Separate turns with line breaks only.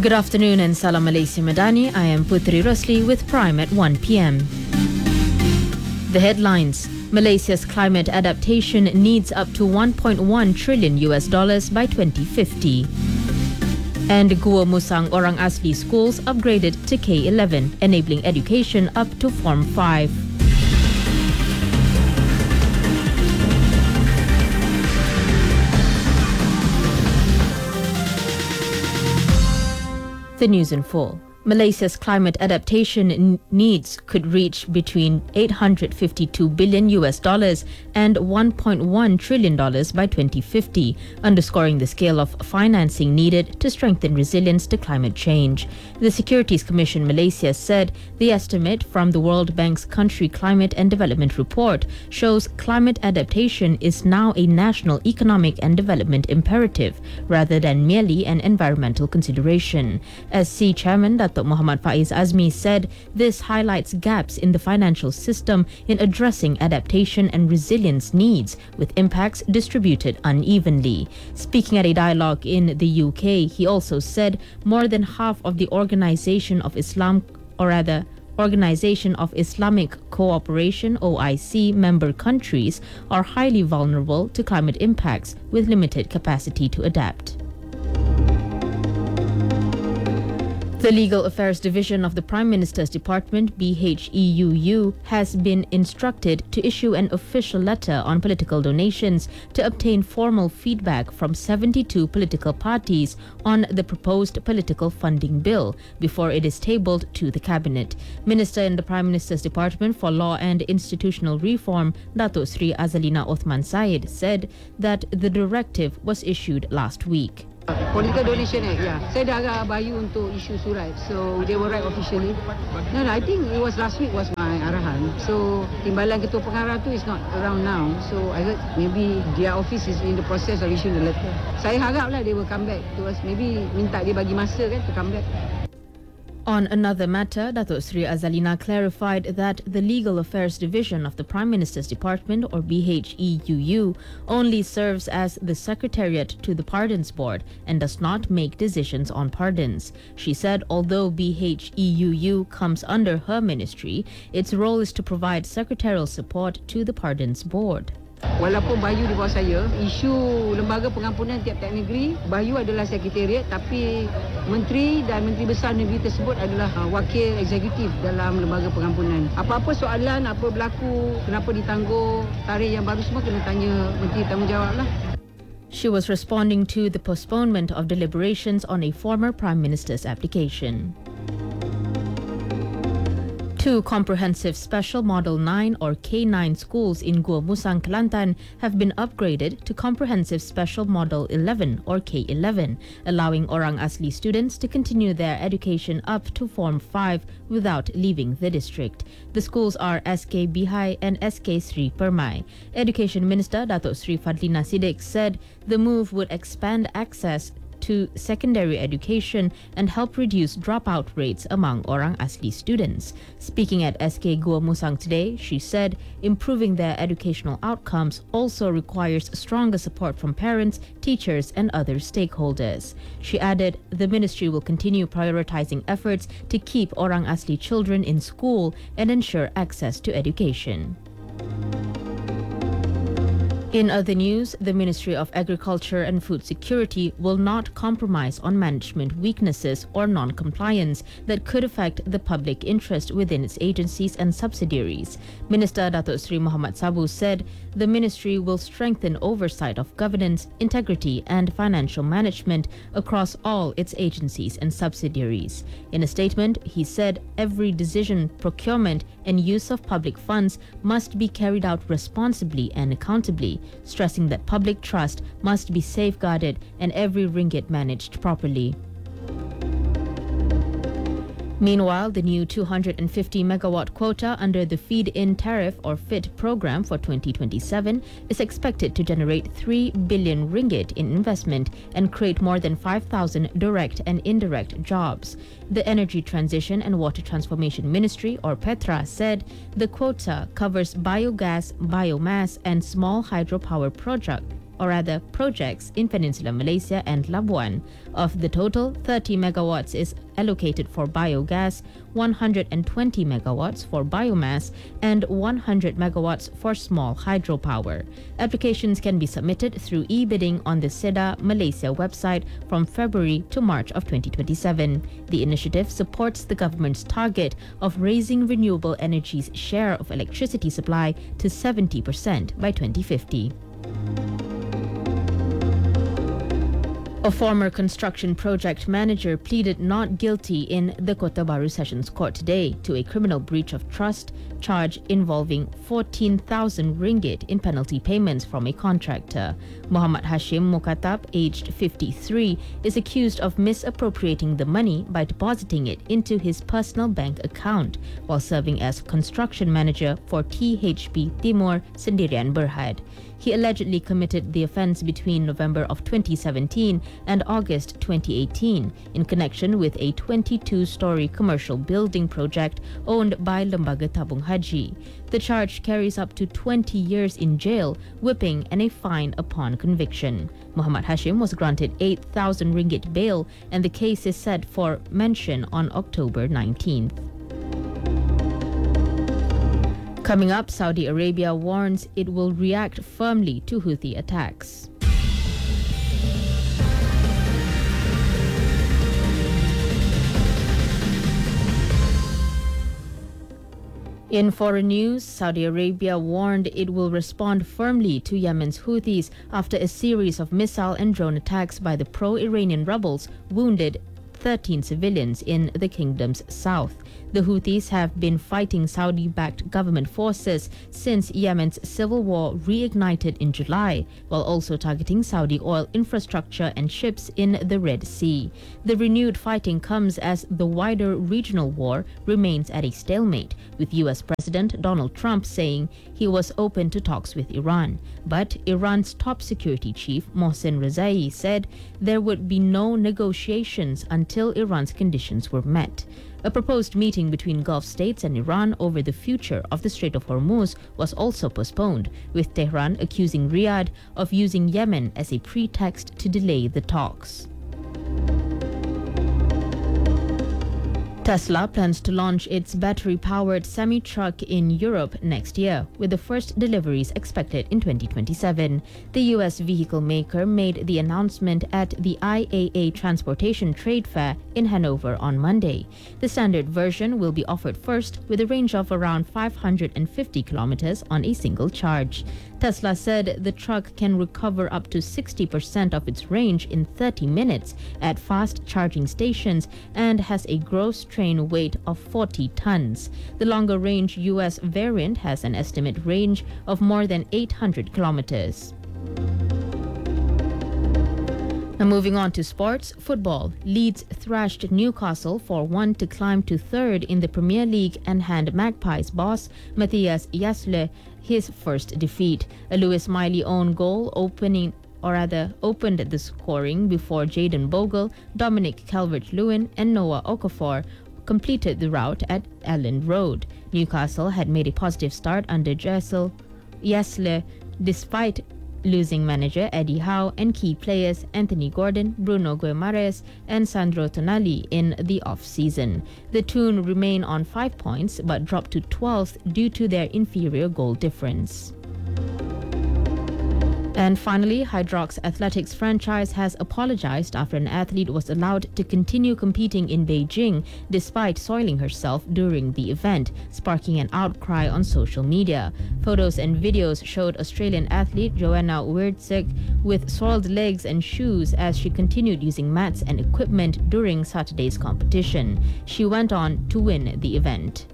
Good afternoon and Salam Malaysia Madani. I am Putri Rosli with Prime at 1 p.m. The headlines. Malaysia's climate adaptation needs up to $1.1 trillion by 2050. And Gua Musang Orang Asli schools upgraded to K11, enabling education up to Form 5. The news in full. Malaysia's climate adaptation needs could reach between $852 billion and $1.1 trillion by 2050, underscoring the scale of financing needed to strengthen resilience to climate change. The Securities Commission Malaysia said the estimate from the World Bank's Country Climate and Development Report shows climate adaptation is now a national economic and development imperative rather than merely an environmental consideration. SC Chairman Datuk Muhammad Faiz Azmi said this highlights gaps in the financial system in addressing adaptation and resilience needs, with impacts distributed unevenly. Speaking at a dialogue in the UK, he also said more than half of the Organization of Islamic Cooperation (OIC) member countries are highly vulnerable to climate impacts with limited capacity to adapt. The Legal Affairs Division of the Prime Minister's Department, BHEUU, has been instructed to issue an official letter on political donations to obtain formal feedback from 72 political parties on the proposed political funding bill before it is tabled to the Cabinet. Minister in the Prime Minister's Department for Law and Institutional Reform, Datuk Sri Azalina Othman Said, said that the directive was issued last week.
Political Donation Act, yeah. Saya dah agak bayu untuk isu surat. So they will write officially. No, I think it was last week was my arahan. So timbalan ketua pengarah tu is not around now. So I heard maybe their office is in the process of issuing the letter. Saya haraplah they will come back to us. Maybe minta dia bagi masa kan to come back.
On another matter, Datuk Sri Azalina clarified that the Legal Affairs Division of the Prime Minister's Department, or BHEUU, only serves as the secretariat to the Pardons Board and does not make decisions on pardons. She said although BHEUU comes under her ministry, its role is to provide secretarial support to the Pardons Board.
Walaupun Bayu di bawah saya, isu lembaga pengampunan tiap-tiap negeri, Bayu adalah sekretariat, tapi menteri dan menteri besar negeri tersebut adalah wakil eksekutif dalam lembaga pengampunan. Apa-apa soalan, apa berlaku, kenapa ditangguh, tarikh yang baru semua kena tanya menteri tanggungjawab lah.
She was responding to the postponement of deliberations on a former Prime Minister's application. 2 comprehensive Special Model 9 or K9 schools in Gua Musang, Kelantan have been upgraded to Comprehensive Special Model 11 or K11, allowing Orang Asli students to continue their education up to Form 5 without leaving the district. The schools are SK Bihai and SK Sri Permai. Education Minister Datuk Sri Fadlina Siddiq said the move would expand access to secondary education and help reduce dropout rates among Orang Asli students. Speaking at SK Gua Musang today, she said improving their educational outcomes also requires stronger support from parents, teachers and other stakeholders. She added the ministry will continue prioritizing efforts to keep Orang Asli children in school and ensure access to education. In other news, the Ministry of Agriculture and Food Security will not compromise on management weaknesses or non-compliance that could affect the public interest within its agencies and subsidiaries. Minister Datuk Sri Muhammad Sabu said the ministry will strengthen oversight of governance, integrity and financial management across all its agencies and subsidiaries. In a statement, he said every decision, procurement and use of public funds must be carried out responsibly and accountably, stressing that public trust must be safeguarded and every ringgit managed properly. Meanwhile, the new 250 megawatt quota under the Feed-in Tariff or FIT program for 2027 is expected to generate 3 billion ringgit in investment and create more than 5,000 direct and indirect jobs. The Energy Transition and Water Transformation Ministry, or PETRA, said the quota covers biogas, biomass and small hydropower projects in Peninsular Malaysia and Labuan. Of the total, 30 megawatts is allocated for biogas, 120 megawatts for biomass, and 100 megawatts for small hydropower. Applications can be submitted through e-bidding on the SEDA Malaysia website from February to March of 2027. The initiative supports the government's target of raising renewable energy's share of electricity supply to 70% by 2050. A former construction project manager pleaded not guilty in the Kota Bharu Sessions Court today to a criminal breach of trust charge involving 14,000 ringgit in penalty payments from a contractor. Muhammad Hashim Mukatab, aged 53, is accused of misappropriating the money by depositing it into his personal bank account while serving as construction manager for THB Timur Sendirian Berhad. He allegedly committed the offence between November of 2017 and August 2018 in connection with a 22-story commercial building project owned by Lembaga Tabung Haji. The charge carries up to 20 years in jail, whipping, and a fine upon conviction. Muhammad Hashim was granted 8,000 ringgit bail, and the case is set for mention on October 19th. Coming up, Saudi Arabia warns it will react firmly to Houthi attacks. In foreign news, Saudi Arabia warned it will respond firmly to Yemen's Houthis after a series of missile and drone attacks by the pro-Iranian rebels wounded 13 civilians in the kingdom's south. The Houthis have been fighting Saudi-backed government forces since Yemen's civil war reignited in July, while also targeting Saudi oil infrastructure and ships in the Red Sea. The renewed fighting comes as the wider regional war remains at a stalemate, with US President Donald Trump saying he was open to talks with Iran. But Iran's top security chief, Mohsen Rezai, said there would be no negotiations until Iran's conditions were met. A proposed meeting between Gulf states and Iran over the future of the Strait of Hormuz was also postponed, with Tehran accusing Riyadh of using Yemen as a pretext to delay the talks. Tesla plans to launch its battery-powered semi-truck in Europe next year, with the first deliveries expected in 2027. The US vehicle maker made the announcement at the IAA Transportation Trade Fair in Hanover on Monday. The standard version will be offered first, with a range of around 550 kilometers on a single charge. Tesla said the truck can recover up to 60% of its range in 30 minutes at fast charging stations and has a gross train weight of 40 tons. The longer range US variant has an estimate range of more than 800 kilometers. Now moving on to sports, football. Leeds thrashed Newcastle 4-1 to climb to third in the Premier League and hand Magpies boss Matthias Jasle his first defeat. A Lewis Miley own goal opened the scoring before Jayden Bogle, Dominic Calvert-Lewin and Noah Okafor completed the route at Elland Road. Newcastle had made a positive start under Jasle despite losing manager Eddie Howe and key players Anthony Gordon, Bruno Guimaraes and Sandro Tonali in the off-season. The Toon remain on 5 points but dropped to 12th due to their inferior goal difference. And finally, Hydrox Athletics franchise has apologized after an athlete was allowed to continue competing in Beijing despite soiling herself during the event, sparking an outcry on social media. Photos and videos showed Australian athlete Joanna Wierdzek with soiled legs and shoes as she continued using mats and equipment during Saturday's competition. She went on to win the event.